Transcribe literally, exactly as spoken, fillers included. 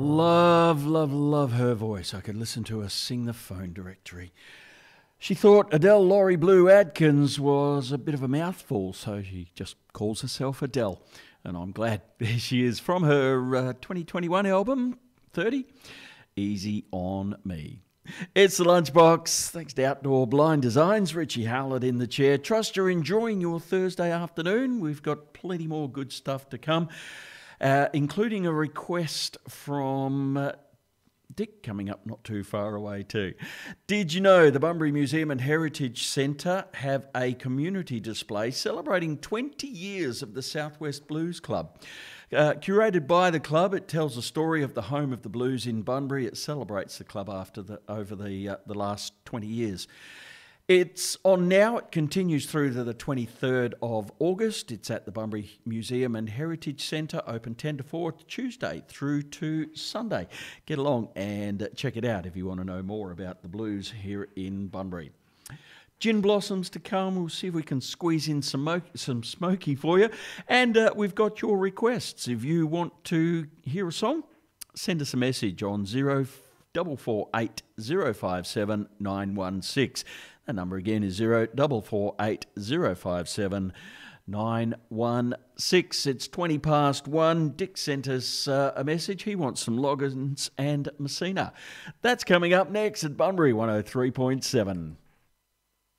Love, love, love her voice. I could listen to her sing the phone directory. She thought Adele Laurie Blue Adkins was a bit of a mouthful, so she just calls herself Adele. And I'm glad there she is from her uh, twenty twenty-one album, thirty, Easy on Me. It's the Lunchbox. Thanks to Outdoor Blind Designs. Richie Howlett in the chair. Trust you're enjoying your Thursday afternoon. We've got plenty more good stuff to come, uh, including a request from uh, Dick coming up not too far away too. Did you know the Bunbury Museum and Heritage Centre have a community display celebrating twenty years of the Southwest Blues Club? Uh, curated by the club, it tells the story of the home of the blues in Bunbury. It celebrates the club after the over the uh, the last twenty years. It's on now. It continues through to the twenty-third of August. It's at the Bunbury Museum and Heritage Centre, open ten to four, Tuesday through to Sunday. Get along and check it out if you want to know more about the blues here in Bunbury. Gin blossoms to come. We'll see if we can squeeze in some mo- some smoky for you. And uh, we've got your requests. If you want to hear a song, send us a message on zero four four eight zero five seven nine one six. The number again is zero four four eight zero five seven nine one six. It's twenty past one. Dick sent us uh, a message. He wants some Loggins and Messina. That's coming up next at Bunbury one oh three point seven.